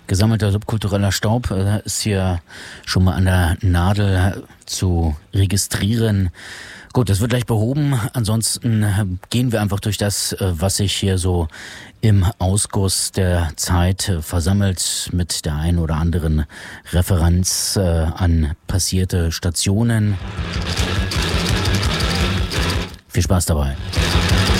Gesammelter subkultureller Staub ist hier schon mal an der Nadel zu registrieren. Gut, das wird gleich behoben. Ansonsten gehen wir einfach durch das, was sich hier so im Ausguss der Zeit versammelt, mit der einen oder anderen Referenz an passierte Stationen. Viel Spaß dabei.